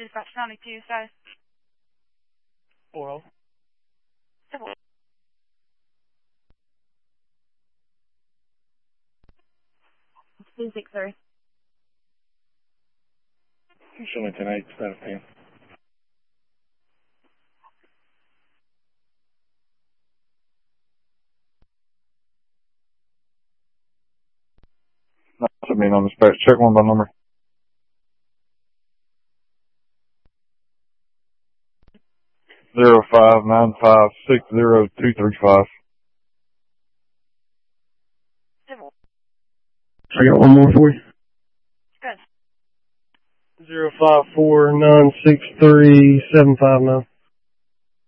Dispatch 92, sorry. Well. 263. Show me 10-8, status 10. Put me on dispatch. Check one by number. 0595600235. I got one more for you. Good. 05496375 now.